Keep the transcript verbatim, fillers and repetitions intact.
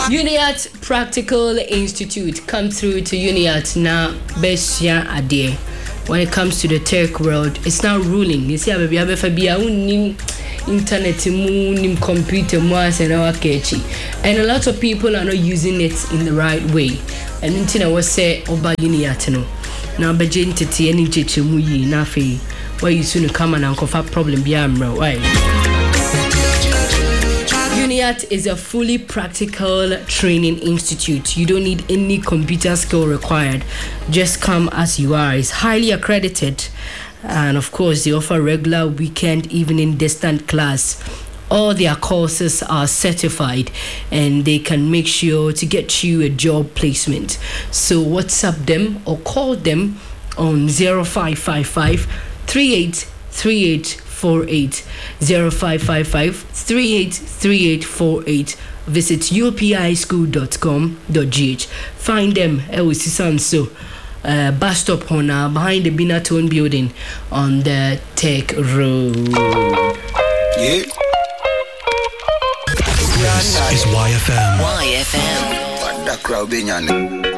Uniat Practical Institute. Come through to Uniat na Besia Ade. When it comes to the tech world, it's not ruling. You see, I be able to be a internet, nim computer, and a lot of people are not using it in the right way. And until I was say Oba Uniat no. Now be entity any jeche mu yi na fe why you soon come and uncover problem be amra why. Uniat is a fully practical training institute. You don't need any computer skill required. Just come as you are. It's highly accredited. And of course, they offer regular weekend, evening, distant class. All their courses are certified and they can make sure to get you a job placement. So WhatsApp them or call them on zero five five five, three eight three eight four eight, zero five five five, three eight three eight four eight. Visit u p i school dot com dot g h. Find them at Wisisanso uh, bus stop on uh, behind the Binatone building on the Tech Road. Yeah. This is Y F M. Y F M. What the crowd being on?